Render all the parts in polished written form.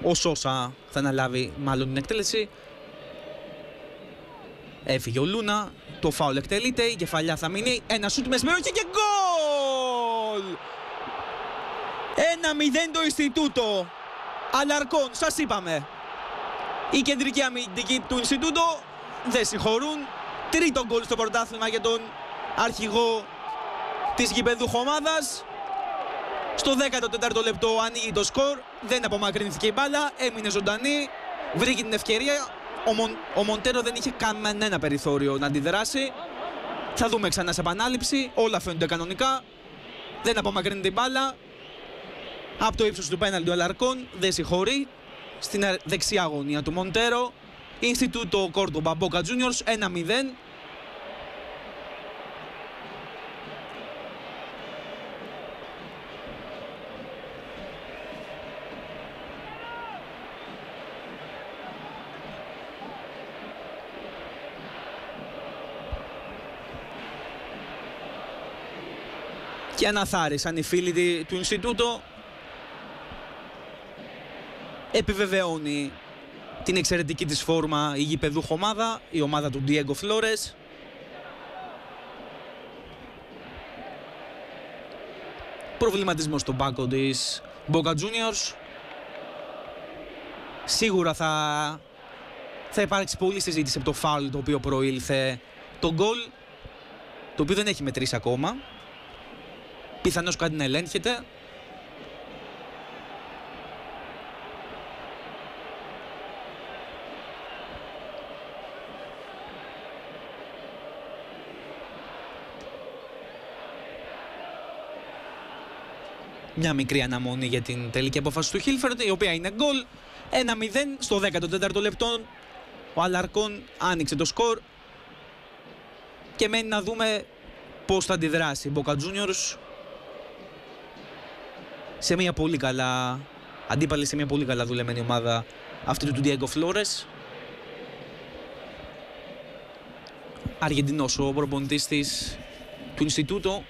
Ο Σόσα θα αναλάβει μάλλον την εκτέλεση. Έφυγε ο Λούνα. Το φάουλ εκτελείται. Η κεφαλιά θα μείνει. Ένα σούτ μες περιοχή και γκολ! 1-0 το Ινστιτούτο. Αλαρκόν, σας είπαμε. Η κεντρική αμυντική του Ινστιτούτο δεν συγχωρούν. Τρίτο γκολ στο πρωτάθλημα για τον αρχηγό της γηπεδούχου ομάδας. Στο 14ο λεπτό ανοίγει το σκορ. Δεν απομακρύνθηκε η μπάλα. Έμεινε ζωντανή. Βρήκε την ευκαιρία. Ο Μοντέρο δεν είχε κανένα περιθώριο να αντιδράσει. Θα δούμε ξανά σε επανάληψη. Όλα φαίνονται κανονικά. Δεν απομακρύνεται η μπάλα. Από το ύψος του πέναλτι του Αλαρκόν. Δεν συγχωρεί. Στην δεξιά γωνία του Μοντέρο. Ινστιτούτο Κόρντομπα Μπόκα Juniors 1-0. Και αναθάρισαν οι φίλοι του Ινστιτούτο. Επιβεβαιώνει την εξαιρετική της φόρμα η γηπεδούχο ομάδα, η ομάδα του Diego Flores. Προβληματισμός στον πάγκο της Boca Juniors. Σίγουρα θα υπάρξει πολλή συζήτηση από το φάουλ το οποίο προήλθε το γκολ, το οποίο δεν έχει μετρήσει ακόμα. Πιθανώς κάτι να ελέγχεται. Μια μικρή αναμονή για την τελική απόφαση του Χίλφερντ, η οποία είναι γκολ. 1-0 στο 14ο λεπτό. Ο Αλαρκόν άνοιξε το σκορ και μένει να δούμε πώς θα αντιδράσει η Boca Juniors σε μια πολύ καλά αντίπαλη, σε μια πολύ καλά δουλεμένη ομάδα αυτή του Diego Flores. Αργεντινός ο προπονητής του Ινστιτούτο.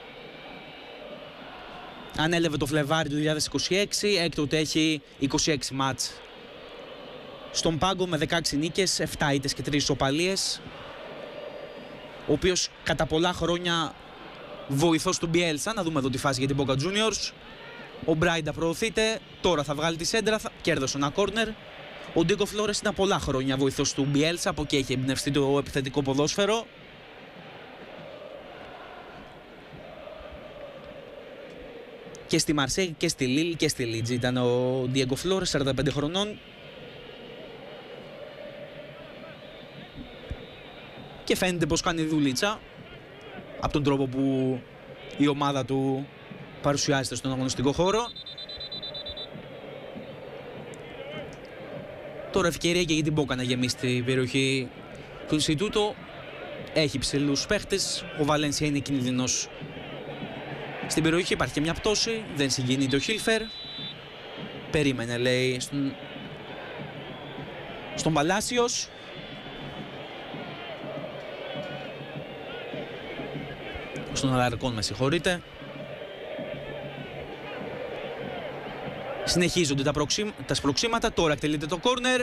Ανέλαβε το Φλεβάρι του 2026, έκτοτε έχει 26 μάτς στον πάγκο με 16 νίκες, 7 ήττες και 3 ισοπαλίες. Ο οποίος κατά πολλά χρόνια βοηθός του Μπιέλσα. Να δούμε εδώ τη φάση για την Boca Juniors. Ο Μπράιντα προωθείται, τώρα θα βγάλει τη σέντρα, κέρδωσε ένα κόρνερ. Ο Diego Flores είναι πολλά χρόνια βοηθός του Μπιέλσα, από εκεί έχει εμπνευστεί το επιθετικό ποδόσφαιρο. Και στη Μαρσέη και στη Λίλ και στη Λίτζ ήταν ο Diego Flores, 45 χρονών. Και φαίνεται πως κάνει δουλίτσα από τον τρόπο που η ομάδα του παρουσιάζεται στον αγωνιστικό χώρο. Τώρα ευκαιρία και για την Boca να γεμίσει την περιοχή του Ινστιτούτο. Έχει ψηλούς παίχτες. Ο Βαλένσια είναι κίνδυνος στην περιοχή. Υπάρχει και μια πτώση. Δεν συγκινείται ο Χίλφερ. Περίμενε, λέει, στον Παλάσιος. Στον Αλαρκόν, με συγχωρείτε. Συνεχίζονται τα σπροξήματα. Τώρα εκτελείται το κόρνερ.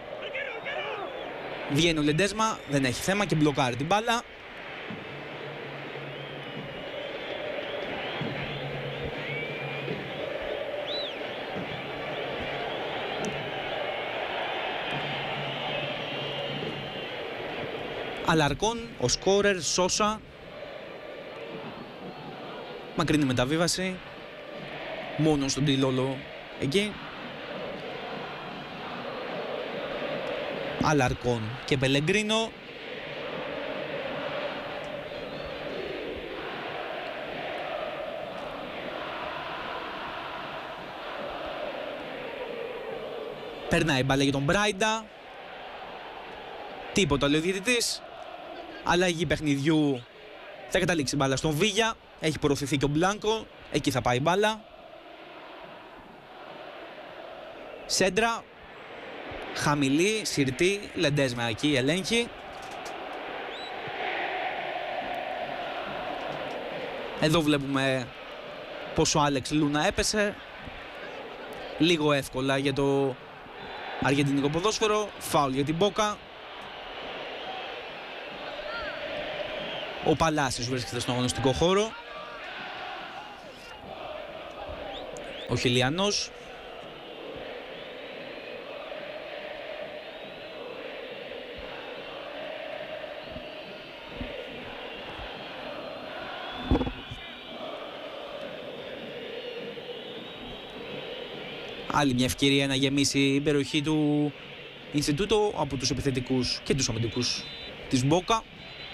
Βγαίνει ο Λεντέσμα. Δεν έχει θέμα και μπλοκάρει την μπάλα. Αλαρκόν, ο σκόρερ, Σόσα. Μακρινή μεταβίβαση. Μόνο στον Τιλόλο εκεί. Αλαρκόν και Πελεγκρίνο. Περνάει μπάλα για τον Μπράιντα. Τίποτα, λέει ο διαιτητής. Αλλαγή παιχνιδιού. Θα καταλήξει μπάλα στον Βίγια. Έχει προωθηθεί και ο Μπλάνκο. Εκεί θα πάει μπάλα. Σέντρα. Χαμηλή, συρτή. Λεντέσμα εκεί, ελέγχει. Εδώ βλέπουμε πως ο Άλεξ Λούνα έπεσε. Λίγο εύκολα για το αργεντινικό ποδόσφαιρο. Φάουλ για την Μπόκα. Ο Παλάσιος βρίσκεται στον αγωνιστικό χώρο. Ο Χιλιανός. Άλλη μια ευκαιρία να γεμίσει η περιοχή του Ινστιτούτο από τους επιθετικούς και τους αμυντικούς της Μπόκα.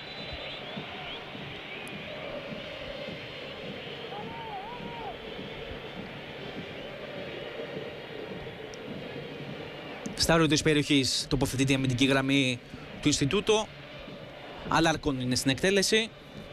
Στα όρια της περιοχής τοποθετείται η αμυντική γραμμή του Ινστιτούτο. Αλάρκον είναι στην εκτέλεση.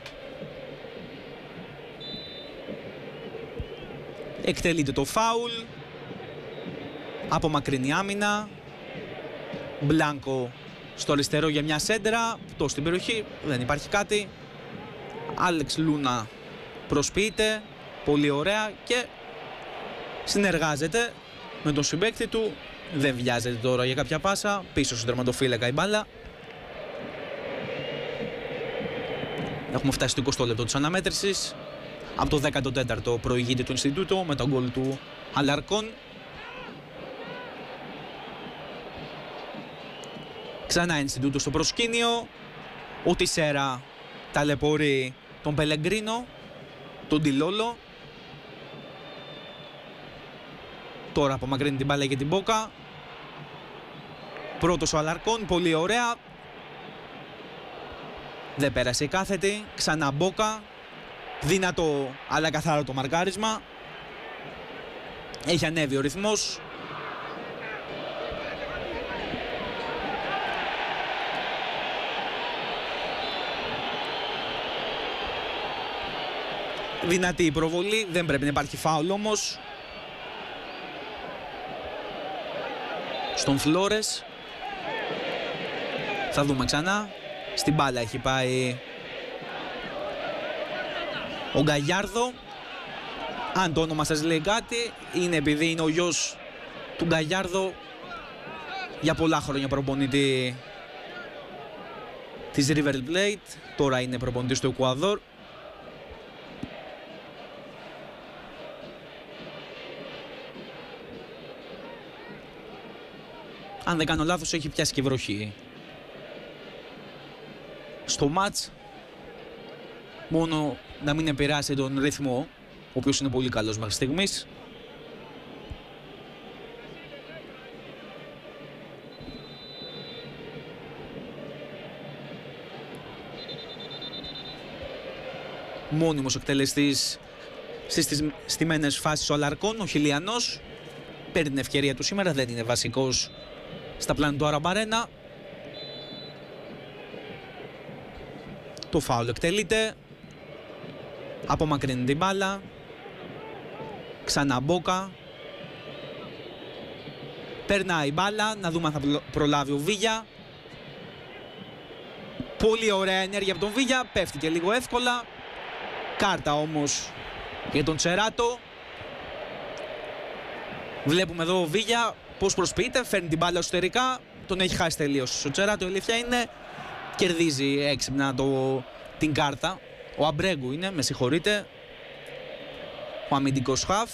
Εκτελείται το φάουλ. Από μακρινή άμυνα. Μπλάνκο στο αριστερό για μια σέντρα. Αυτό στην περιοχή, δεν υπάρχει κάτι. Άλεξ Λούνα προσποιείται. Πολύ ωραία και συνεργάζεται με τον συμπαίκτη του. Δεν βιάζεται τώρα για κάποια πάσα. Πίσω στον τερματοφύλακα η μπάλα. Έχουμε φτάσει στο 20 λεπτό της αναμέτρησης. Από το 14ο προηγείται του Ινστιτούτο με τον γκολ του Αλαρκόν. Ξανά Ινστιτούτο στο προσκήνιο. Ο Τισέρα ταλαιπωρεί τον Πελεγκρίνο, τον Τιλόλο. Τώρα απομακρύνει την μπάλα για την Μπόκα. Πρώτος ο Αλαρκόν, πολύ ωραία. Δεν πέρασε η κάθετη. Ξανά Μπόκα. Δυνατό αλλά καθαρό το μαρκάρισμα. Έχει ανέβει ο ρυθμός. Δυνατή η προβολή, δεν πρέπει να υπάρχει φάουλ όμως. Στον Φλόρες. Θα δούμε ξανά. Στην μπάλα έχει πάει ο Γκαγιάρδο. Αν το όνομα σας λέει κάτι, είναι επειδή είναι ο γιος του Γκαγιάρδο, για πολλά χρόνια προπονητή της River Plate. Τώρα είναι προπονητής του Εκουαδόρ. Αν δεν κάνω λάθος, έχει πιάσει και βροχή στο μάτς. Μόνο να μην επηρεάσει τον ρυθμό, ο οποίος είναι πολύ καλός μέχρι στιγμής. Μόνιμος εκτελεστής στις στημένες φάσεις ο Αλαρκόν, ο Χιλιανός. Παίρνει την ευκαιρία του σήμερα, δεν είναι βασικός στα πλάνα του Αραμπαρένα. Το φάουλ εκτελείται. Απομακρύνει την μπάλα. Ξανά Μπόκα. Περνάει η μπάλα. Να δούμε αν θα προλάβει ο Βίγια. Πολύ ωραία ενέργεια από τον Βίγια. Πέφτει και λίγο εύκολα. Κάρτα όμως για τον Τσεράτο. Βλέπουμε εδώ ο Βίγια πώς προσποιείται. Φέρνει την μπάλα εσωτερικά. Τον έχει χάσει τελείως ο Τσεράτο. Η αλήθεια είναι, κερδίζει έξυπνα την κάρτα. Ο Αμπρέγκου είναι, με συγχωρείτε. Ο αμυντικός χαφ.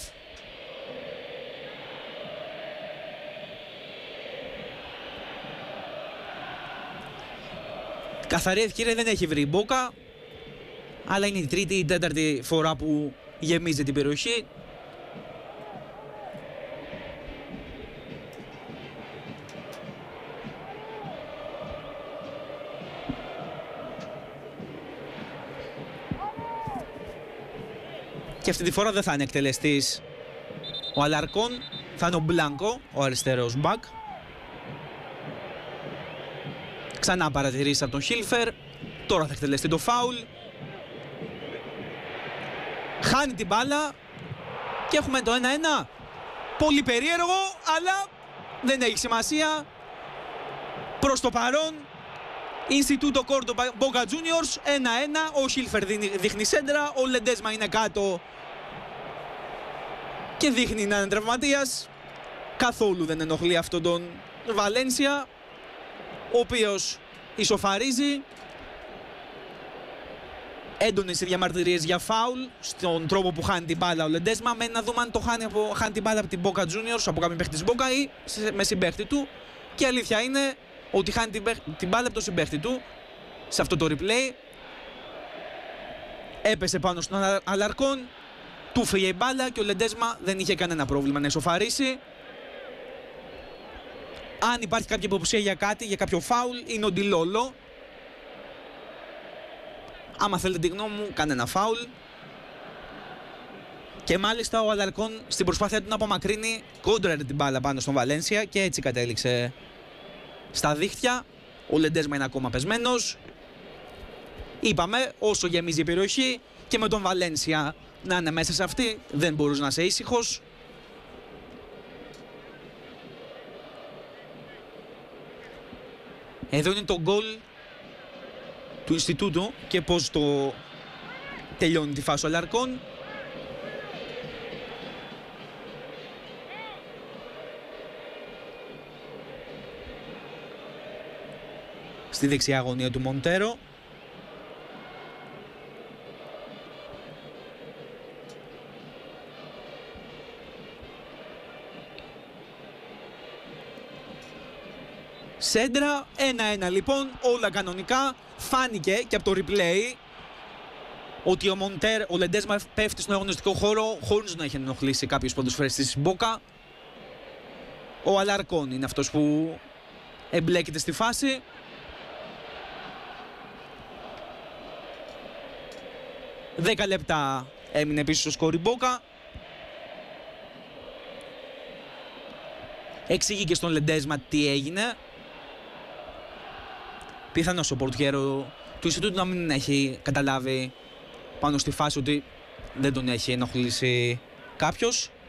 Καθαρή ευκαιρία δεν έχει βρει η Μπόκα, αλλά είναι η τρίτη ή τέταρτη φορά που γεμίζει την περιοχή. Και αυτή τη φορά δεν θα είναι εκτελεστής ο Αλαρκόν, θα είναι ο Μπλάνκο, ο αριστερός μπακ. Ξανά παρατηρήσει από τον Χίλφερ. Τώρα θα εκτελεστεί το φάουλ. Χάνει την μπάλα και έχουμε το 1-1. Πολύ περίεργο, αλλά δεν έχει σημασία. Προς το παρόν, Ινστιτούτο Κόρντομπα Boca Juniors 1-1. Ο Χίλφερ δείχνει σέντρα, ο Λεντέσμα είναι κάτω και δείχνει να είναι τραυματίας. Καθόλου δεν ενοχλεί αυτόν τον Βαλένσια, ο οποίος ισοφαρίζει. Έντονες οι διαμαρτυρίες για φάουλ στον τρόπο που χάνει την μπάλα ο Λεντέσμα. Μένει να δούμε αν το χάνει την μπάλα από την Boca Juniors, από κάποιον παίχτη της Boca ή με συμπαίχτη του. Και η αλήθεια είναι ότι χάνει την μπάλα από τον συμπαίχτη του σε αυτό το replay. Έπεσε πάνω στον Αλαρκόν, του φύγε η μπάλα και ο Λεντέσμα δεν είχε κανένα πρόβλημα να ισοφαρίσει. Αν υπάρχει κάποια υποψία για κάτι, για κάποιο φάουλ, είναι ο Ντιλόλο. Άμα θέλετε τη γνώμη μου, κανένα φάουλ. Και μάλιστα ο Αλαρκόν στην προσπάθεια του να απομακρύνει κόντραρε την μπάλα πάνω στον Βαλένσια και έτσι κατέληξε στα δίχτυα. Ο Λεντέσμα είναι ακόμα πεσμένος. Είπαμε, όσο γεμίζει η περιοχή και με τον Βαλένσια να είναι μέσα σε αυτή, δεν μπορούσε να είσαι ήσυχος. Εδώ είναι το γκολ του Ινστιτούτου και πώς το τελειώνει τη φάση ο Αλαρκόν. Στη δεξιά γωνία του Μοντέρο. Σέντρα, 1-1 λοιπόν, όλα κανονικά. Φάνηκε και από το replay ότι ο Λεντέσμα πέφτει στον αγωνιστικό χώρο χωρίς να έχει ενοχλήσει κάποιους ποδοσφαιριστές της Boca. Ο Αλαρκόν είναι αυτός που εμπλέκεται στη φάση. Δέκα λεπτά έμεινε πίσω στο σκορ η Boca. Εξηγεί και στον Λεντέσμα τι έγινε. Πιθανώς ο πορτιέρο του Ινστιτούτου να μην έχει καταλάβει πάνω στη φάση ότι δεν τον έχει ενοχλήσει κάποιος.